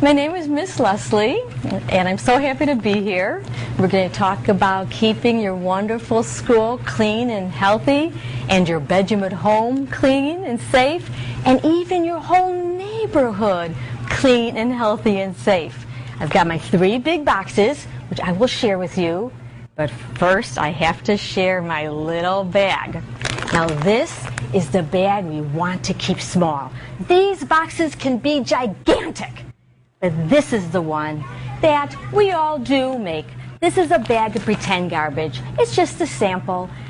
My name is Miss Leslie, and I'm so happy to be here. We're going to talk about keeping your wonderful school clean and healthy, and your bedroom at home clean and safe, and even your whole neighborhood clean and healthy and safe. I've got my 3 big boxes, which I will share with you, but first I have to share my little bag. Now this is the bag we want to keep small. These boxes can be gigantic, but this is the one that we all do make. This is a bag of pretend garbage. It's just a sample.